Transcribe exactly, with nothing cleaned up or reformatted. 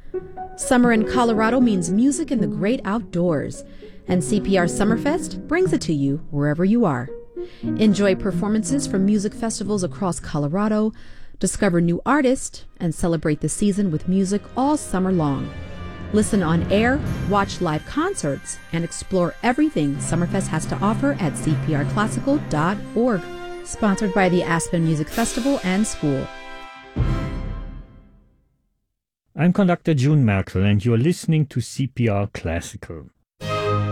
Summer in Colorado means music in the great outdoors, and C P R Summerfest brings it to you wherever you are. Enjoy performances from music festivals across Colorado, discover new artists, and celebrate the season with music all summer long. Listen on air, watch live concerts, and explore everything Summerfest has to offer at c p r classical dot org. Sponsored by the Aspen Music Festival and School. I'm conductor June Merkel, and you're listening to C P R Classical.